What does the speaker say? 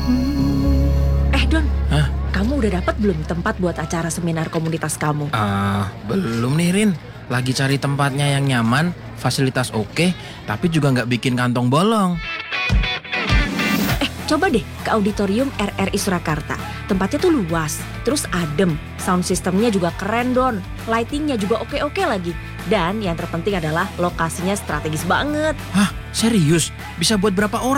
Don, Hah? kamu udah dapat belum tempat buat acara seminar komunitas kamu? Belum nih Rin. Lagi cari tempatnya yang nyaman, fasilitas oke, tapi juga nggak bikin kantong bolong. Coba deh ke auditorium RRI Surakarta. Tempatnya tuh luas, terus adem. Sound systemnya juga keren Don. Lightingnya juga oke-oke lagi. Dan yang terpenting adalah lokasinya strategis banget. Hah? Serius? Bisa buat berapa orang?